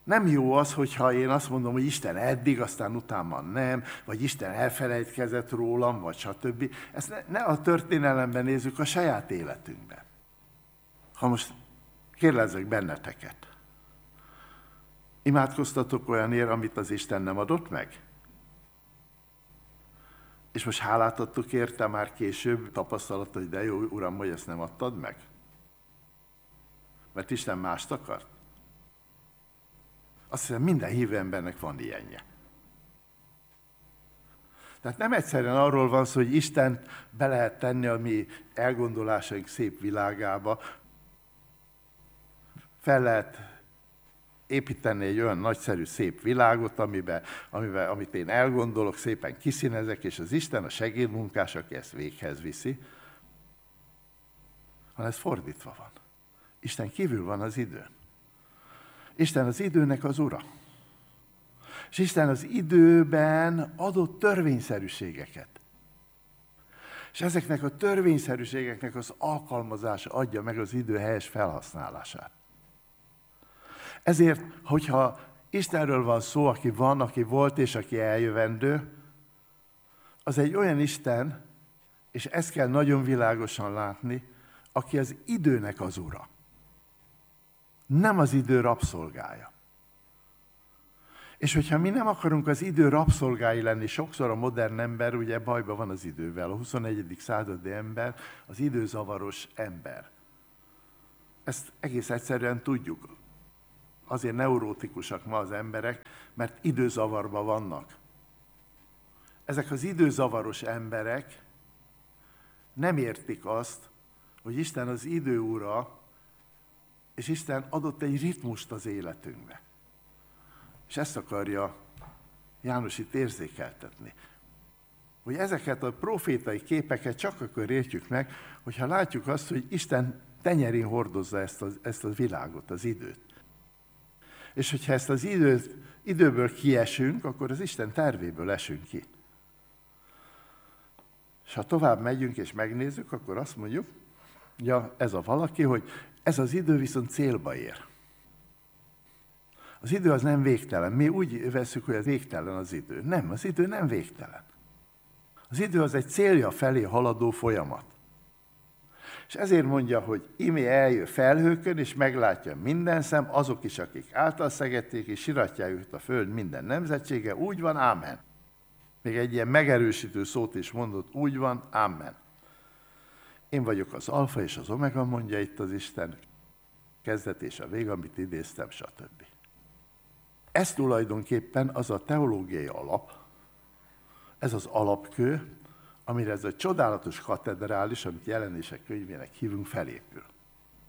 Nem jó az, hogyha én azt mondom, hogy Isten eddig, aztán utána nem, vagy Isten elfelejtkezett rólam, vagy stb. Ezt ne a történelemben nézzük, a saját életünkben. Ha most kérdezzek benneteket, imádkoztatok olyanért, amit az Isten nem adott meg? És most hálát adtok érte már később tapasztalat, hogy de jó, Uram, hogy ezt nem adtad meg? Mert Isten mást akart? Azt hiszem, minden hívő embernek van ilyenje. Tehát nem egyszerűen arról van szó, hogy Istent be lehet tenni a mi elgondolásaink szép világába, fel lehet építeni egy olyan nagyszerű, szép világot, amit én elgondolok, szépen kiszínezek, és az Isten a segédmunkás, aki ezt véghez viszi, hanem ez fordítva van. Isten kívül van az időn. Isten az időnek az ura. És Isten az időben adott törvényszerűségeket. És ezeknek a törvényszerűségeknek az alkalmazása adja meg az idő helyes felhasználását. Ezért, hogyha Istenről van szó, aki van, aki volt és aki eljövendő, az egy olyan Isten, és ezt kell nagyon világosan látni, aki az időnek az ura. Nem az idő rabszolgája. És hogyha mi nem akarunk az idő rabszolgái lenni, sokszor a modern ember ugye bajban van az idővel, a 21. századi ember, az időzavaros ember. Ezt egész egyszerűen tudjuk. Azért neurótikusak ma az emberek, mert időzavarban vannak. Ezek az időzavaros emberek nem értik azt, hogy Isten az idő ura, és Isten adott egy ritmust az életünkbe. És ezt akarja János itt érzékeltetni. Hogy ezeket a profétai képeket csak akkor értjük meg, hogyha látjuk azt, hogy Isten tenyerén hordozza ezt a világot, az időt. És hogyha ezt az időből kiesünk, akkor az Isten tervéből esünk ki. És ha tovább megyünk és megnézzük, akkor azt mondjuk, ja, ez a valaki, hogy ez az idő viszont célba ér. Az idő az nem végtelen. Mi úgy veszük, hogy az végtelen az idő. Nem, az idő nem végtelen. Az idő az egy célja felé haladó folyamat. És ezért mondja, hogy íme eljön felhőkön, és meglátja minden szem, azok is, akik által szegették, és siratják őt a föld minden nemzetsége, úgy van, ámen. Még egy ilyen megerősítő szót is mondott, úgy van, ámen. Én vagyok az alfa és az omega, mondja itt az Isten, kezdet és a vég, amit idéztem, stb. Ez tulajdonképpen az a teológiai alap, ez az alapkő, amire ez a csodálatos katedrális, amit Jelenések könyvének hívunk, felépül.